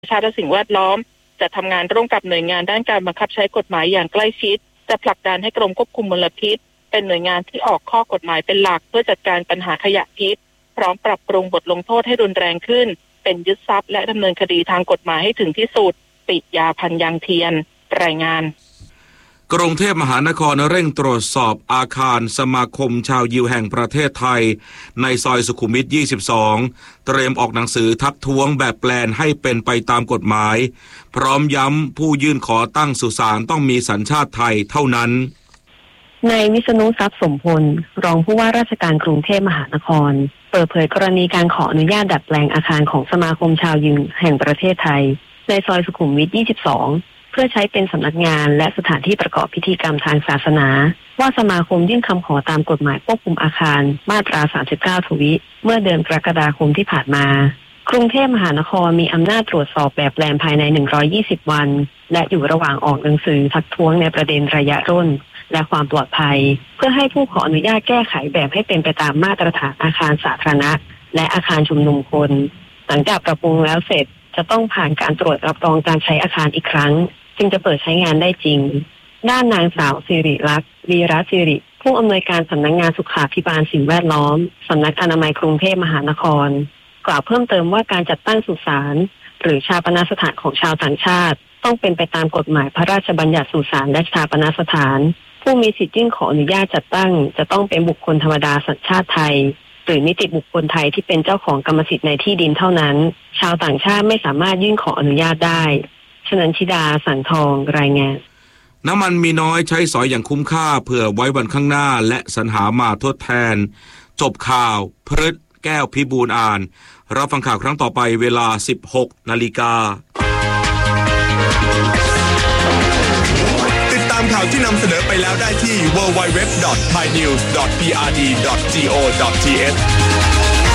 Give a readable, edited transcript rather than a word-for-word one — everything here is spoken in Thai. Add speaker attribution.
Speaker 1: ชาติและสิ่งแวดล้อมจะทำงานร่วมกับหน่วยงานด้านการบังคับใช้กฎหมายอย่างใกล้ชิดจะผลักดันให้กรมควบคุมมลพิษเป็นหน่วยงานที่ออกข้อกฎหมายเป็นหลักเพื่อจัดการปัญหาขยะพิษพร้อมปรับปรุงบทลงโทษให้รุนแรงขึ้นเป็นยึดทรัพย์และดำเนินคดีทางกฎหมายให้ถึงที่สุดปิยาพันธ์ยังเทียนรายงาน
Speaker 2: กรุงเทพมหานครเร่งตรวจสอบอาคารสมาคมชาวยิวแห่งประเทศไทยในซอยสุขุมวิท 22 เตรียมออกหนังสือทักท้วงแบบแปลนให้เป็นไปตามกฎหมายพร้อมย้ำผู้ยื่นขอตั้งสุสานต้องมีสัญชาติไทยเท่านั้น
Speaker 3: นายวิษณุทรัพย์สมพลรองผู้ว่าราชการกรุงเทพมหานครเปิดเผยกรณีการขออนุญาตดัดแปลงอาคารของสมาคมชาวยิวแห่งประเทศไทยในซอยสุขุมวิท 22 เพื่อใช้เป็นสำนักงานและสถานที่ประกอบพิธีกรรมทางศาสนาว่าสมาคมยื่นคำขอตามกฎหมายควบคุมอาคารมาตรา 39 ทวิเมื่อเดือนกรกฎาคมที่ผ่านมากรุงเทพมหานครมีอำนาจตรวจสอบแบบแปลนภายใน120วันและอยู่ระหว่างออกหนังสือทักท้วงในประเด็นระยะร่นและความปลอดภัยเพื่อให้ผู้ขออนุญาตแก้ไขแบบให้เป็นไปตามมาตรฐานอาคารสาธารณะและอาคารชุมนุมคนหลังจากปรับปรุงแล้วเสร็จจะต้องผ่านการตรวจรับรองการใช้อาคารอีกครั้งจึงจะเปิดใช้งานได้จริงด้านนางสาวสิริลักษณ์วีระสิริผู้อำนวยการสำนักงานสุขาภิบาลสิ่งแวดล้อมสำนักอนามัยกรุงเทพมหานครกล่าวเพิ่มเติมว่าการจัดตั้งสุสานหรือชาปนสถานของชาวต่างชาติต้องเป็นไปตามกฎหมายพระราชบัญญัติสุสานและชาปนสถานผู้มีสิทธิ์ยื่นขออนุญาตจัดตั้งจะต้องเป็นบุคคลธรรมดาสัญชาติไทยหรือนิติบุคคลไทยที่เป็นเจ้าของกรรมสิทธิ์ในที่ดินเท่านั้นชาวต่างชาติไม่สามารถยื่นขออนุญาตได้ชนันชิดาสังทองรายงาน
Speaker 2: น้ำมันมีน้อยใช้สอยอย่างคุ้มค่าเพื่อไว้วันข้างหน้าและสรรหามาทดแทนจบข่าวพฤษแก้วพิบูลย์อ่านรับฟังข่าวครั้งต่อไปเวลา 16 นาฬิกา
Speaker 4: ติดตามข่าวที่นำเสนอไปแล้วได้ที่ www.thainews.prd.go.th